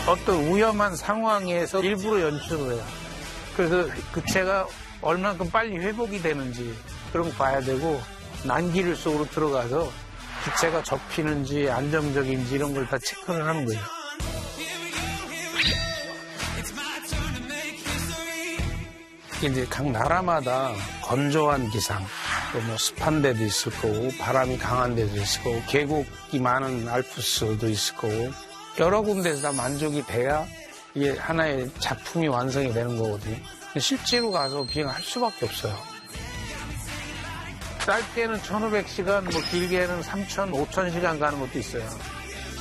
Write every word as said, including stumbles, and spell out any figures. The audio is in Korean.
어떤 위험한 상황에서 일부러 연출을 해요. 그래서 그 채가 얼마큼 빨리 회복이 되는지 그런 거 봐야 되고 난길 속으로 들어가서 기체가 접히는지 안정적인지 이런 걸 다 체크를 하는 거예요. 이제 각 나라마다 건조한 기상, 또 뭐 습한 데도 있을 거고 바람이 강한 데도 있을 거고 계곡이 많은 알프스도 있을 거고 여러 군데서 다 만족이 돼야 이게 하나의 작품이 완성이 되는 거거든요. 실제로 가서 비행할 수밖에 없어요. 짧게는 천오백 시간, 뭐 길게는 삼천, 오천 시간 가는 것도 있어요.